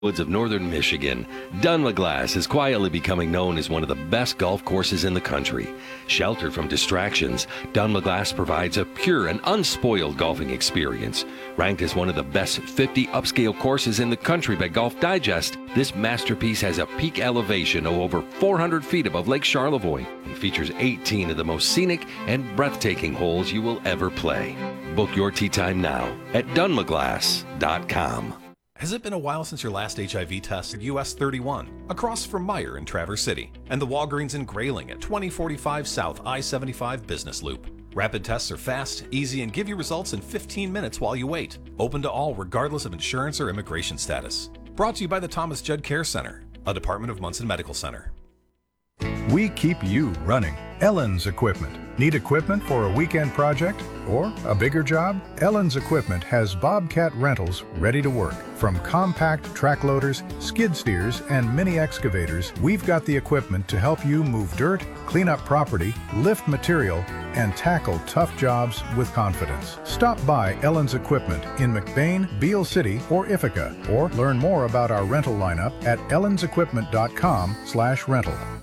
Woods of northern Michigan, Dunlaglass Glass is quietly becoming known as one of the best golf courses in the country. Sheltered from distractions, Dunlaglass Glass provides a pure and unspoiled golfing experience. Ranked as one of the best 50 upscale courses in the country by Golf Digest, this masterpiece has a peak elevation of over 400 feet above Lake Charlevoix and features 18 of the most scenic and breathtaking holes you will ever play. Book your tee time now at dunlaglass.com. Has it been a while since your last HIV test at US 31, across from Meyer in Traverse City, and the Walgreens in Grayling at 2045 South I-75 Business Loop? Rapid tests are fast, easy, and give you results in 15 minutes while you wait. Open to all regardless of insurance or immigration status. Brought to you by the Thomas Judd Care Center, a department of Munson Medical Center. We keep you running. Ellen's Equipment. Need equipment for a weekend project or a bigger job? Ellen's Equipment has Bobcat rentals ready to work. From compact track loaders, skid steers, and mini excavators, we've got the equipment to help you move dirt, clean up property, lift material, and tackle tough jobs with confidence. Stop by Ellen's Equipment in McBain, Beale City, or Ithaca, or learn more about our rental lineup at ellensequipment.com/rental.